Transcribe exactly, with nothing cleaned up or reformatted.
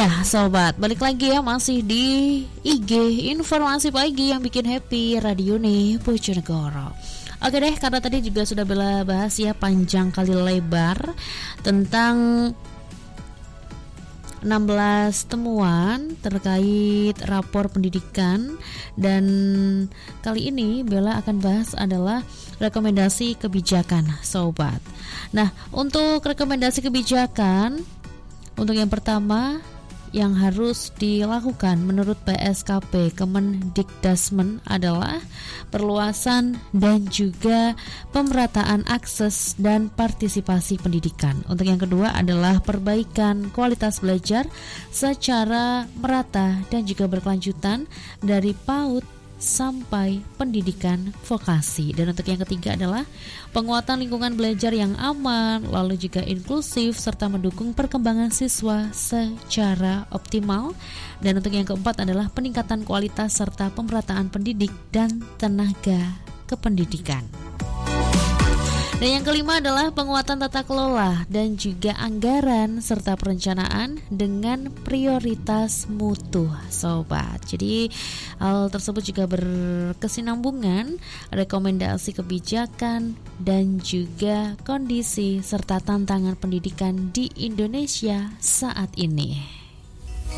Iya sobat, balik lagi ya, masih di I G Informasi Pagi yang bikin happy Radio nih Bojonegoro. Oke deh, karena tadi juga sudah Bella bahas ya panjang kali lebar tentang enam belas temuan terkait rapor pendidikan. Dan kali ini Bella akan bahas adalah rekomendasi kebijakan sobat. Nah, untuk rekomendasi kebijakan, untuk yang pertama yang harus dilakukan menurut P S K P Kemendikdasmen adalah perluasan dan juga pemerataan akses dan partisipasi pendidikan. Untuk yang kedua adalah perbaikan kualitas belajar secara merata dan juga berkelanjutan dari PAUD sampai pendidikan vokasi. Dan untuk yang ketiga adalah penguatan lingkungan belajar yang aman, lalu juga inklusif, serta mendukung perkembangan siswa secara optimal. Dan untuk yang keempat adalah peningkatan kualitas serta pemerataan pendidik dan tenaga kependidikan. Dan yang kelima adalah penguatan tata kelola dan juga anggaran serta perencanaan dengan prioritas mutu sobat. Jadi hal tersebut juga berkesinambungan rekomendasi kebijakan dan juga kondisi serta tantangan pendidikan di Indonesia saat ini.